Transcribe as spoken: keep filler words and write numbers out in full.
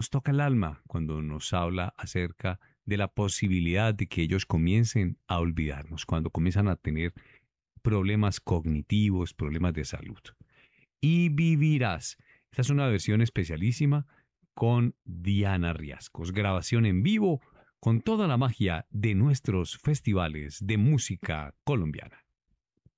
nos toca el alma cuando nos habla acerca de la posibilidad de que ellos comiencen a olvidarnos, cuando comienzan a tener problemas cognitivos, problemas de salud. Y vivirás. Esta es una versión especialísima con Diana Riascos, grabación en vivo con toda la magia de nuestros festivales de música colombiana.